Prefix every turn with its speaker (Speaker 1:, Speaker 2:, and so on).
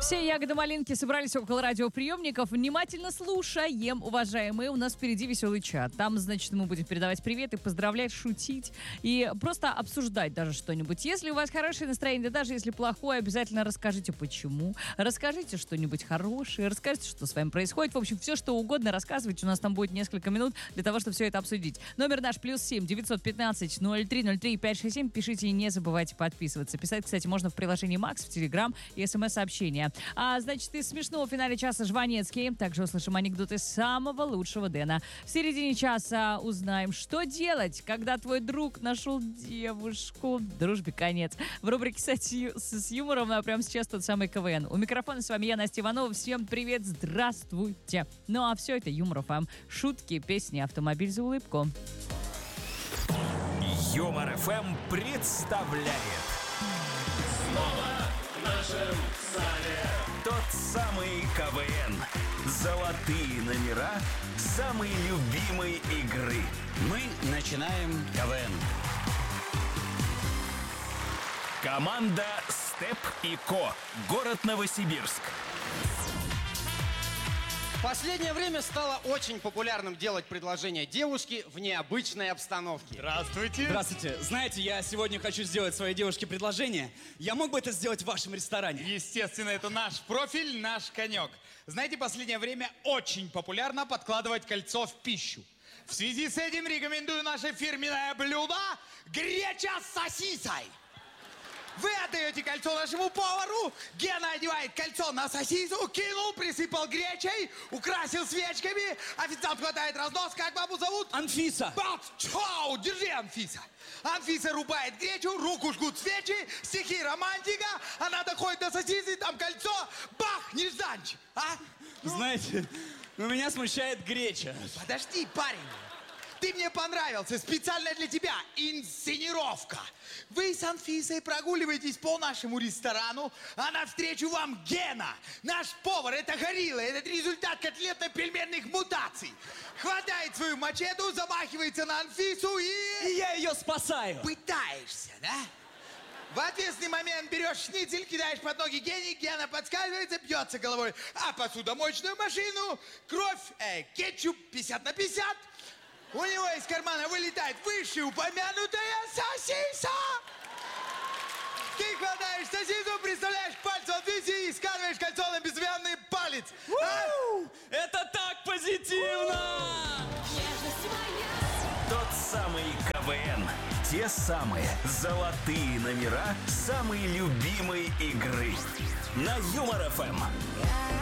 Speaker 1: Все ягоды малинки собрались около радиоприемников. Внимательно слушаем, уважаемые. У нас впереди веселый чат. Там, значит, мы будем передавать приветы, поздравлять, шутить и просто обсуждать даже что-нибудь. Если у вас хорошее настроение, даже если плохое, обязательно расскажите, почему. Расскажите что-нибудь хорошее, расскажите, что с вами происходит. В общем, все, что угодно рассказывайте. У нас там будет несколько минут для того, чтобы все это обсудить. Номер наш +7 915 03 03 567. Пишите и не забывайте подписываться. Писать, кстати, можно в приложении Макс, в Телеграм и СМС-сообщения. Значит, из смешного в финале часа Жванецкий. Также услышим анекдоты самого лучшего Дэна. В середине часа узнаем, что делать, когда твой друг нашел девушку. Дружбе конец. В рубрике с юмором, а прямо сейчас тот самый КВН. У микрофона с вами я, Настя Иванова. Всем привет, здравствуйте. Ну а все это Юмор ФМ. Шутки, песни, автомобиль за улыбку.
Speaker 2: Юмор ФМ представляет.
Speaker 3: Снова в нашем зале
Speaker 2: Тот самый КВН. Золотые номера самой любимой игры.
Speaker 4: Мы начинаем КВН.
Speaker 2: Команда Степ и Ко. Город Новосибирск.
Speaker 5: В последнее время стало очень популярным делать предложение девушке в необычной обстановке.
Speaker 3: Здравствуйте.
Speaker 4: Здравствуйте. Знаете, я сегодня хочу сделать своей девушке предложение. Я мог бы это сделать в вашем ресторане?
Speaker 3: Естественно, это наш профиль, наш конек. Знаете, в последнее время очень популярно подкладывать кольцо в пищу. В связи с этим рекомендую наше фирменное блюдо греча с сосисой. Вы отдаете кольцо нашему повару, Гена одевает кольцо на сосису, кинул, присыпал гречей, украсил свечками, официант хватает разнос, как бабу зовут?
Speaker 4: Анфиса.
Speaker 3: Чау, держи, Анфиса. Анфиса рубает гречу, руку жгут свечи, стихи романтика, она доходит до сосисы, там кольцо, бах, нежданчик, а?
Speaker 4: Знаете, меня смущает греча.
Speaker 3: Подожди, парень. Ты мне понравился, специально для тебя инсценировка. Вы с Анфисой прогуливаетесь по нашему ресторану, а навстречу вам Гена, наш повар, это горилла, это результат котлетно-пельменных мутаций. Хватает свою мачету, замахивается на Анфису
Speaker 4: И я ее спасаю.
Speaker 3: Пытаешься, да? В ответственный момент берешь шницель, кидаешь под ноги Гене, Гена подскальзывается, бьется головой о посудомоечную машину, кровь, кетчуп 50/50. У него из кармана вылетает вышеупомянутая сосиса! Ты хватаешь сосису, представляешь пальцем Анфисе и складываешь кольцо на безымянный палец.
Speaker 4: Это так позитивно!
Speaker 2: Тот самый КВН. Те самые золотые номера самой любимой игры. На Юмор ФМ.